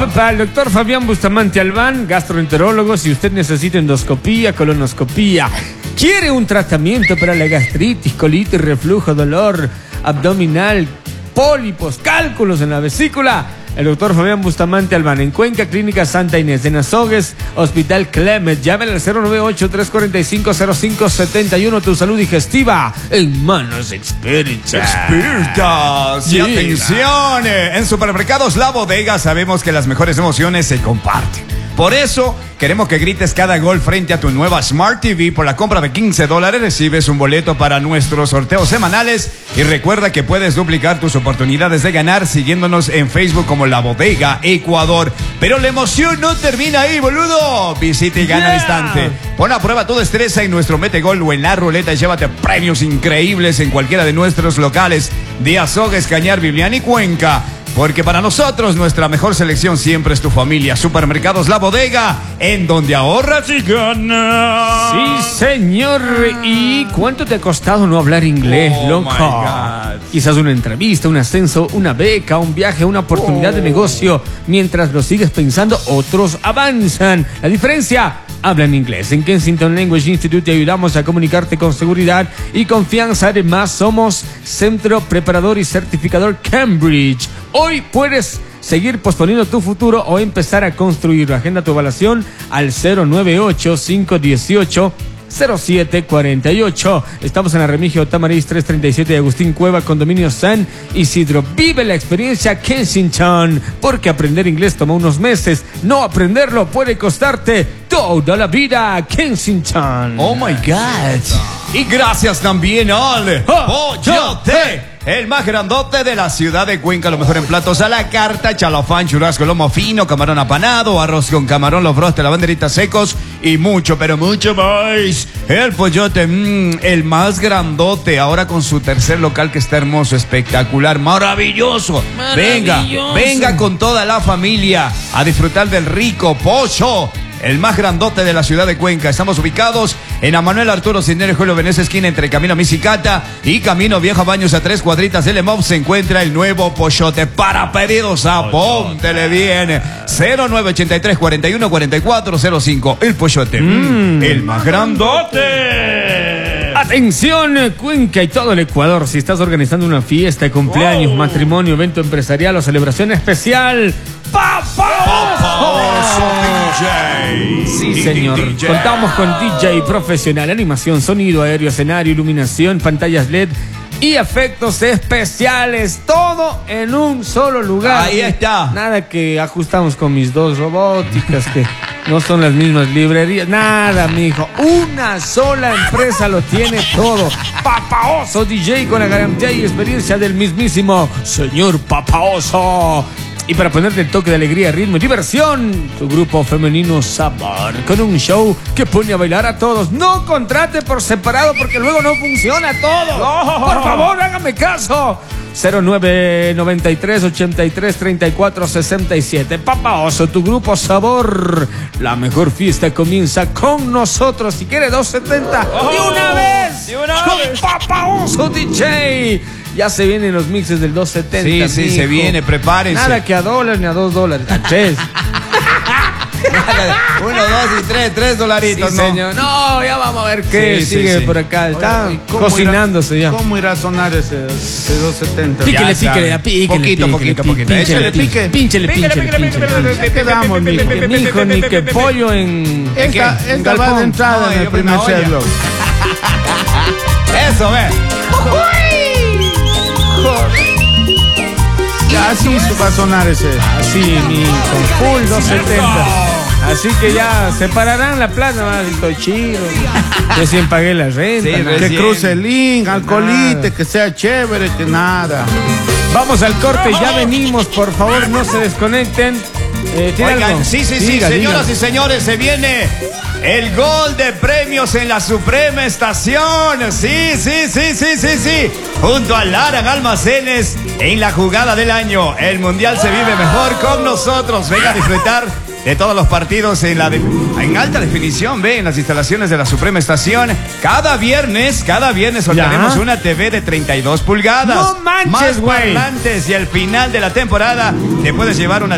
Para el doctor Fabián Bustamante Albán, gastroenterólogo, si usted necesita endoscopía, colonoscopía, quiere un tratamiento para la gastritis, colitis, reflujo, dolor abdominal, pólipos, cálculos en la vesícula, el doctor Fabián Bustamante Albán, en Cuenca, Clínica Santa Inés, en Azogues, Hospital Clemet. Llámale al 098-345-0571. Tu salud digestiva en manos expertas. Y atención, en Supermercados La Bodega sabemos que las mejores emociones se comparten. Por eso, queremos que grites cada gol frente a tu nueva Smart TV. Por la compra de $15 recibes un boleto para nuestros sorteos semanales. Y recuerda que puedes duplicar tus oportunidades de ganar siguiéndonos en Facebook como La Bodega Ecuador. Pero la emoción no termina ahí, boludo. Visita y gana al instante. Pon a prueba tu destreza en nuestro Metegol o en la ruleta y llévate premios increíbles en cualquiera de nuestros locales de Azogues, Cañar, Viviana y Cuenca. Porque para nosotros nuestra mejor selección siempre es tu familia. Supermercados La Bodega, en donde ahorras y ganas. Sí, señor. ¿Y cuánto te ha costado no hablar inglés, loco? Quizás una entrevista, un ascenso, una beca, un viaje, una oportunidad de negocio. Mientras lo sigues pensando, otros avanzan. La diferencia, habla en inglés. En Kensington Language Institute te ayudamos a comunicarte con seguridad y confianza. Además, somos Centro Preparador y Certificador Cambridge. Hoy puedes seguir posponiendo tu futuro o empezar a construirlo. Agenda tu evaluación al 098-518-0748. Estamos en la Remigio Tamariz 337 de Agustín Cueva, Condominio San Isidro. Vive la experiencia Kensington, porque aprender inglés toma unos meses. No aprenderlo puede costarte toda la vida. Kensington. Oh my God. Y gracias también al Pollote, el más grandote de la ciudad de Cuenca. Lo mejor en platos a la carta: chalafán, churrasco, lomo fino, camarón apanado, arroz con camarón, los brostes, la banderita secos y mucho, pero mucho más. El Pollote, el más grandote, ahora con su tercer local que está hermoso, espectacular, maravilloso. Venga con toda la familia a disfrutar del rico pollo. El más grandote de la ciudad de Cuenca. Estamos ubicados en Manuel Arturo Cisneros, Julio Venecia, esquina entre Camino Misicata y Camino Vieja Baños, a 3 cuadritas de Lemov. Se encuentra el nuevo Pollote. Para pedidos, apóntele bien. 0983-414405. El Pollote, el más grandote. Atención, Cuenca y todo el Ecuador. Si estás organizando una fiesta, cumpleaños, matrimonio, evento empresarial o celebración especial, ¡Papaoso DJ! Sí, señor. Contamos con DJ profesional, animación, sonido, aéreo, escenario, iluminación, pantallas LED y efectos especiales. Todo en un solo lugar. Ahí está. Nada que ajustamos con mis dos robóticas que no son las mismas librerías. Nada, mijo. Una sola empresa lo tiene todo. Papaoso DJ, con la garantía y experiencia del mismísimo señor Papaoso. Y para ponerte el toque de alegría, ritmo y diversión, tu grupo femenino Sabor, con un show que pone a bailar a todos. No contrate por separado porque luego no funciona todo. Por favor, hágame caso. 0993-83-34-67. Papaoso, tu grupo Sabor. La mejor fiesta comienza con nosotros. Si quiere 270, ¡de una vez! Con Papaoso DJ. Ya se vienen los mixes del 270. Sí, se viene, prepárense. Nada que a $1 ni a $2, a 3. 1, 2 y 3 dolaritos, Sí, ¿no? señor. No, ya vamos a ver qué sigue por acá. Está cocinándose ya. ¿Cómo irá a sonar ese 270? Píquele. Poquito. Échale pique. Pínchele. Quedamos, mijo. Mijo, ni que pollo en... Esta va de entrada en el primer Sherlock. Eso, ve. Ya así va a sonar ese. Así, mi con full 270. Así que ya separarán la plata, más estoy chido. Recién pagué la renta. Sí, Que cruce el link, alcoholite, que sea chévere, que nada. Vamos al corte, ya venimos, por favor, no se desconecten. ¿Tiene Oigan, algo? sí, Diga. señoras y señores, se viene el gol de premios en la Suprema Estación. Sí. Junto a Laran Almacenes, en la jugada del año. El Mundial se vive mejor con nosotros. Venga a disfrutar de todos los partidos en alta definición, en las instalaciones de la Suprema Estación. Cada viernes soltaremos una TV de 32 pulgadas. No manches, más güey. parlantes, y al final de la temporada te puedes llevar una